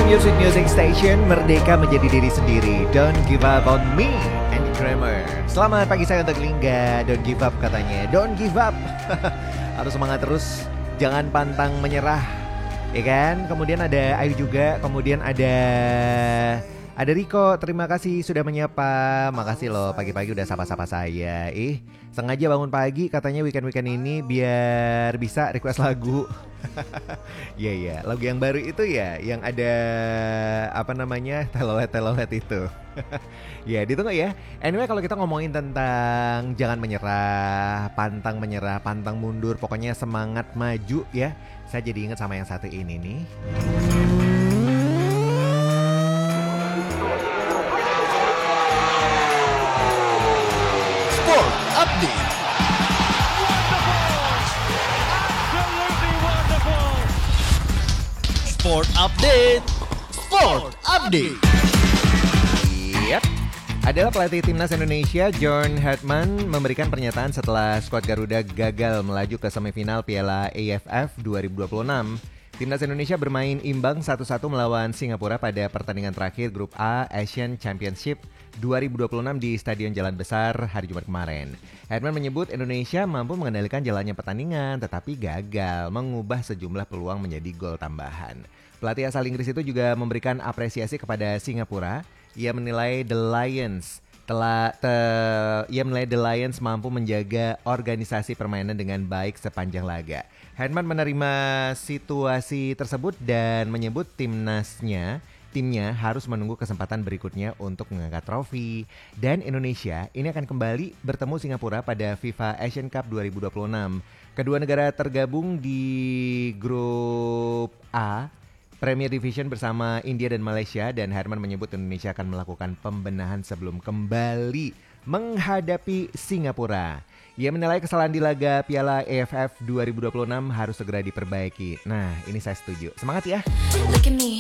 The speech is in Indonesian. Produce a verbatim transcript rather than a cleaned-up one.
Music Music Station, merdeka menjadi diri sendiri. Don't give up on me, Andy Kramer. Selamat pagi saya untuk Lingga. Don't give up katanya. Don't give up. Harus semangat terus, jangan pantang menyerah. Ya kan? Kemudian ada Ayu juga, kemudian ada ada Riko, terima kasih sudah menyapa. Makasih loh pagi-pagi udah sapa-sapa saya. Ih, sengaja bangun pagi katanya weekend-weekend ini biar bisa request lagu. Iya iya, lagu yang baru itu ya, yang ada apa namanya, telolet-telolet itu. Ya ditunggu ya. Anyway, kalau kita ngomongin tentang jangan menyerah, pantang menyerah, pantang mundur, pokoknya semangat maju ya. Saya jadi ingat sama yang satu ini nih. Sport Update. Sport Update. Sport Update. Yap. Adalah pelatih timnas Indonesia John Hartman memberikan pernyataan setelah skuad Garuda gagal melaju ke semifinal Piala A F F dua ribu dua puluh enam. Timnas Indonesia bermain imbang satu satu melawan Singapura pada pertandingan terakhir Grup A Asian Championship dua ribu dua puluh enam di Stadion Jalan Besar hari Jumat kemarin. Hartman menyebut Indonesia mampu mengendalikan jalannya pertandingan tetapi gagal mengubah sejumlah peluang menjadi gol tambahan. Pelatih asal Inggris itu juga memberikan apresiasi kepada Singapura. Ia menilai The Lions telah te, ia menilai The Lions mampu menjaga organisasi permainan dengan baik sepanjang laga. Hartman menerima situasi tersebut dan menyebut timnasnya timnya harus menunggu kesempatan berikutnya untuk mengangkat trofi. Dan Indonesia ini akan kembali bertemu Singapura pada FIFA Asian Cup dua ribu dua puluh enam. Kedua negara tergabung di grup A Premier Division bersama India dan Malaysia, dan Hartman menyebut Indonesia akan melakukan pembenahan sebelum kembali menghadapi Singapura. Ia menilai kesalahan di laga Piala A F F dua ribu dua puluh enam harus segera diperbaiki. Nah, ini saya setuju. Semangat ya.